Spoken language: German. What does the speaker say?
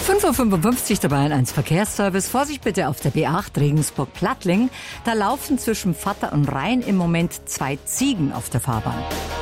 5:55 Uhr dabei ein Verkehrsservice. Vorsicht bitte auf der B8 Regensburg-Plattling. Da laufen zwischen Vatter und Rhein im Moment 2 Ziegen auf der Fahrbahn.